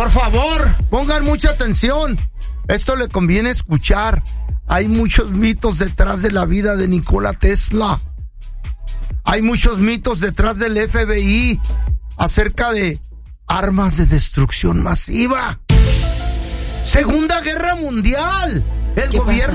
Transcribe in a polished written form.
Por favor, pongan mucha atención. Esto le conviene escuchar. Hay muchos mitos detrás de la vida de Nikola Tesla. Hay muchos mitos detrás del FBI acerca de armas de destrucción masiva. Segunda Guerra Mundial. El gobierno